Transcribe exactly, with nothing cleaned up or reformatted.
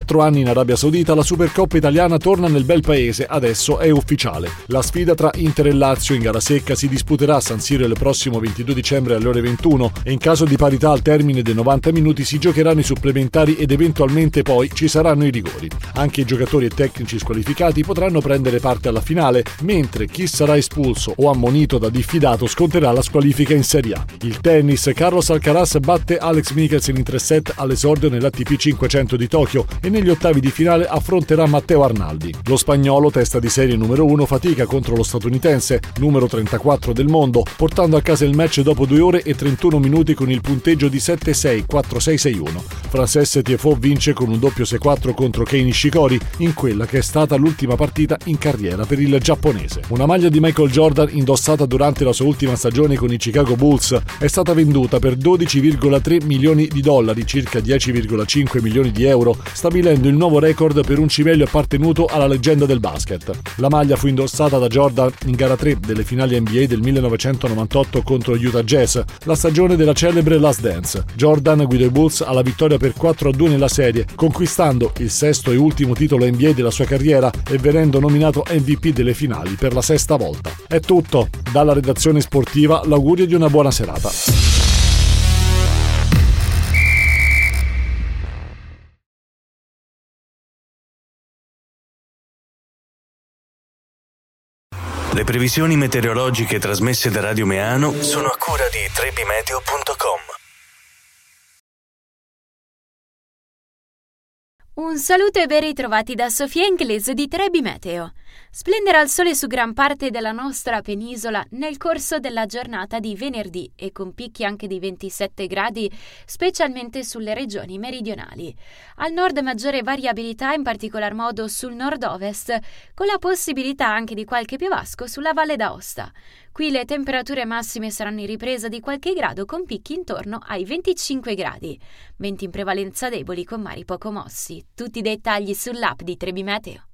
quattro anni in Arabia Saudita, la Supercoppa italiana torna nel bel paese, adesso è ufficiale. La sfida tra Inter e Lazio in gara secca si disputerà a San Siro il prossimo ventidue dicembre alle ore ventuno e in caso di parità al termine dei novanta minuti si giocheranno i supplementari ed eventualmente poi ci saranno i rigori. Anche i giocatori e tecnici squalificati potranno prendere parte alla finale, mentre chi sarà espulso o ammonito da diffidato sconterà la squalifica in Serie A. Il tennis, Carlos Alcaraz batte Alex Michelsen in tre set all'esordio nell'A T P cinquecento di Tokyo e negli ottavi di finale affronterà Matteo Arnaldi. Lo spagnolo, testa di serie numero uno, fatica contro lo statunitense, numero trentaquattro del mondo, portando a casa il match dopo due ore e trentuno minuti con il punteggio di sette sei, quattro sei, sei uno. Frances Tiafoe vince con un doppio sei quattro contro Kei Nishikori in quella che è stata l'ultima partita in carriera per il giapponese. Una maglia di Michael Jordan indossata durante la sua ultima stagione con i Chicago Bulls è stata venduta per dodici virgola tre milioni di dollari, circa dieci virgola cinque milioni di euro, stabilendo il nuovo record per un cimelio appartenuto alla leggenda del basket. La maglia fu indossata da Jordan in gara tre delle finali N B A del millenovecentonovantotto contro Utah Jazz, la stagione della celebre Last Dance. Jordan guidò i Bulls alla vittoria per quattro a due nella serie, conquistando il sesto e ultimo titolo N B A della sua carriera e venendo nominato M V P delle finali per la sesta volta. È tutto. Dalla redazione sportiva l'augurio di una buona serata. Le previsioni meteorologiche trasmesse da Radio Meano sono a cura di trebimeteo punto com. Un saluto e ben ritrovati da Sofia Inglese di Trebi Meteo. Splenderà il sole su gran parte della nostra penisola nel corso della giornata di venerdì e con picchi anche di ventisette gradi, specialmente sulle regioni meridionali. Al nord maggiore variabilità, in particolar modo sul nord-ovest, con la possibilità anche di qualche piovasco sulla Valle d'Aosta. Qui le temperature massime saranno in ripresa di qualche grado con picchi intorno ai venticinque gradi. Venti in prevalenza deboli con mari poco mossi. Tutti i dettagli sull'app di Trebi Meteo.